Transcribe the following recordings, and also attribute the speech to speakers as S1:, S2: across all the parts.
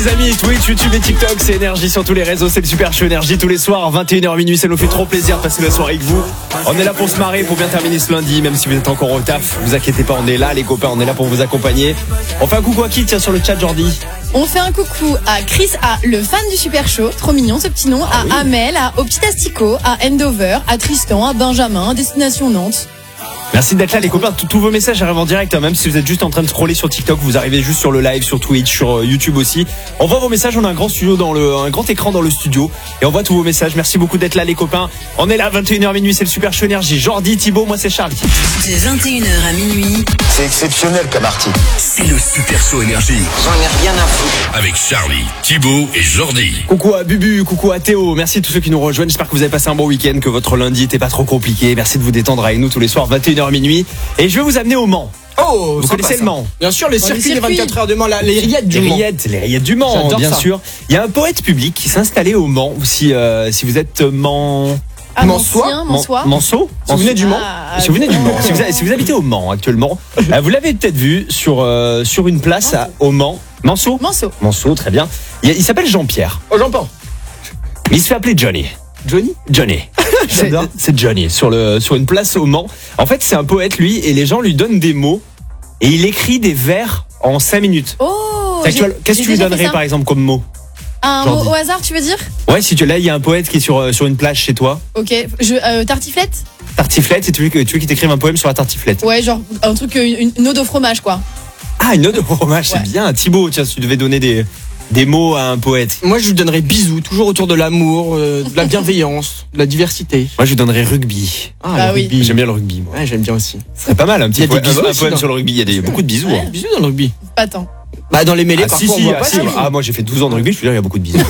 S1: Les amis, Twitch, YouTube et TikTok, c'est Énergie sur tous les réseaux, c'est le Super Show Énergie tous les soirs, 21h minuit, ça nous fait trop plaisir de passer la soirée avec vous. On est là pour se marrer, pour bien terminer ce lundi, même si vous êtes encore au taf, vous inquiétez pas, on est là les copains, on est là pour vous accompagner. On fait un coucou à qui, tiens, sur le chat, Jordi?
S2: On fait un coucou à Chris A, le fan du Super Show, trop mignon ce petit nom, à Amel, à Au Petit Astico, à Endover, à Tristan, à Benjamin, Destination Nantes.
S1: Merci d'être là les copains, tous vos messages arrivent en direct, même si vous êtes juste en train de scroller sur TikTok, vous arrivez juste sur le live, sur Twitch, sur YouTube aussi. On voit vos messages, on a un grand studio un grand écran dans le studio et on voit tous vos messages. Merci beaucoup d'être là les copains. On est là 21h minuit, c'est le Super Show Énergie. Jordi, Thibaut, moi c'est Charlie.
S3: De 21h à minuit.
S4: C'est exceptionnel comme article.
S5: C'est le Super Show Énergie.
S4: J'en ai rien à foutre.
S5: Avec Charlie, Thibaut et Jordi.
S1: Coucou à Bubu, coucou à Théo. Merci à tous ceux qui nous rejoignent. J'espère que vous avez passé un bon week-end, que votre lundi était pas trop compliqué. Merci de vous détendre avec nous tous les soirs 21h minuit. Et je vais vous amener au Mans.
S6: Oh,
S1: vous connaissez le Mans?
S6: Bien sûr, les circuits des 24 heures de Mans, les rillettes du Mans.
S1: Les rillettes du Mans,
S6: J'adore
S1: bien
S6: ça.
S1: sûr. Il y a un poète public qui s'est installé au Mans. Si vous êtes Mans...
S2: Mansois.
S1: Manceau.
S6: Si vous venez du Mans.
S1: Si vous venez du Mans, si vous habitez au Mans actuellement, vous l'avez peut-être vu sur une place au Mans. Manceau, très bien. Il s'appelle Jean-Pierre.
S6: Oh, j'entends.
S1: Il se fait appeler Johnny. Johnny. C'est Johnny sur une place au Mans. En fait, c'est un poète lui et les gens lui donnent des mots et il écrit des vers en 5 minutes.
S2: Oh.
S1: Qu'est-ce que tu lui donnerais par exemple comme mot?
S2: Un mot au hasard, tu veux dire?
S1: Ouais, si là il y a un poète qui est sur une plage chez toi.
S2: Ok, tartiflette?
S1: Tartiflette, et tu veux qu'il t'écrive un poème sur la tartiflette?
S2: Ouais, genre un truc, une ode au fromage quoi.
S1: Ah, une ode au fromage, c'est bien. Thibaut, tiens, si tu devais donner des mots à un poète.
S6: Moi, je lui donnerais bisous, toujours autour de l'amour, de la bienveillance, de la diversité.
S1: Moi, je lui donnerais rugby.
S6: Le
S2: oui.
S6: rugby.
S1: J'aime bien le rugby, moi.
S6: Ouais, j'aime bien aussi.
S1: Ce serait pas mal, un petit
S6: Il y a des bisous
S1: un
S6: aussi,
S1: poème
S6: non
S1: sur le rugby. Il y a beaucoup de bisous.
S6: Ouais,
S1: hein.
S6: bisous dans le rugby.
S2: Pas tant.
S6: Bah, dans les mêlées,
S1: Ah,
S6: parfois, on voit pas ça.
S1: moi, j'ai fait 12 ans de rugby, je peux dire, il y a beaucoup de bisous.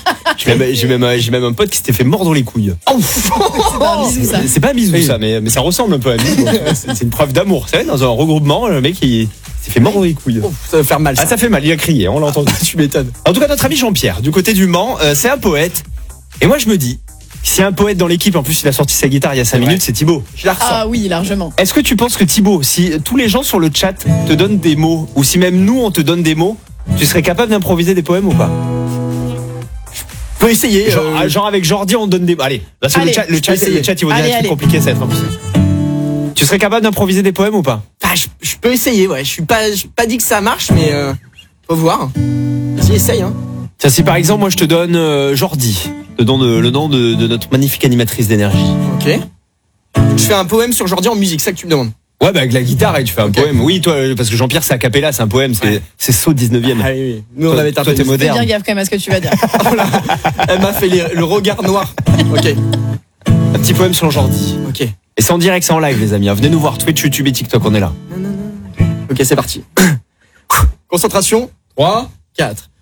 S1: J'ai même un pote qui s'était fait mordre les couilles.
S2: C'est pas un bisou ça.
S1: C'est pas un bisou, ça, mais ça ressemble un peu à un bisou. C'est une preuve d'amour. C'est vrai, dans un regroupement, le mec, il s'est fait mordre les couilles.
S6: Ça va faire mal, ça.
S1: Ah, ça fait mal, il a crié, on l'a entendu.
S6: Tu m'étonnes.
S1: En tout cas, notre ami Jean-Pierre, du côté du Mans, c'est un poète. Et moi, je me dis, s'il y a un poète dans l'équipe, en plus, il a sorti sa guitare il y a 5 minutes, c'est Thibaut.
S6: Je la ressens.
S2: Ah oui, largement.
S1: Est-ce que tu penses que Thibaut, si tous les gens sur le chat te donnent des mots, ou si même nous, on te donne des mots, tu serais capable d'improviser des poèmes ou pas?
S6: Faut essayer.
S1: Genre avec Jordi, on donne des mots. Allez, parce que
S2: Allez,
S1: le chat, il va dire un truc compliqué, ça va être impossible. Tu serais capable d'improviser des poèmes ou pas?
S6: Je peux essayer, ouais. Je suis pas dit que ça marche, mais faut voir. Vas-y, essaye, hein.
S1: Tiens, si par exemple, moi, je te donne Jordi, le nom de notre magnifique animatrice d'énergie.
S6: Ok. Je fais un poème sur Jordi en musique, c'est ça que tu me demandes.
S1: Ouais, bah avec la guitare et tu fais un poème. Oui, toi, parce que Jean-Pierre, c'est a cappella, c'est un poème, c'est saut 19e.
S6: Ah oui. Nous, on avait
S1: toi,
S6: tapé.
S1: t'es
S2: Fais
S1: moderne.
S2: bien gaffe quand même à ce que tu vas dire.
S6: Elle m'a fait le regard noir. Ok.
S1: Un petit poème sur Jordi.
S6: Ok.
S1: Et c'est en direct, c'est en live, les amis. Venez nous voir, Twitch, YouTube et TikTok, on est là.
S6: Ok, c'est parti. Concentration. 3, 4.